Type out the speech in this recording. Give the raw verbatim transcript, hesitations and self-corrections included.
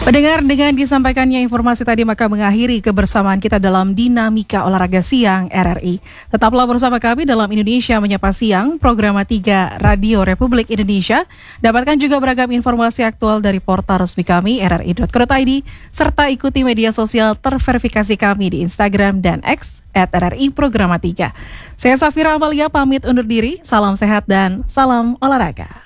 Pendengar, dengan disampaikannya informasi tadi maka mengakhiri kebersamaan kita dalam Dinamika Olahraga Siang R R I. Tetaplah bersama kami dalam Indonesia Menyapa Siang, program tiga Radio Republik Indonesia. Dapatkan juga beragam informasi aktual dari portal resmi kami r r i dot co dot i d serta ikuti media sosial terverifikasi kami di Instagram dan X at R R I Programa tiga. Saya Safira Amalia pamit undur diri, salam sehat dan salam olahraga.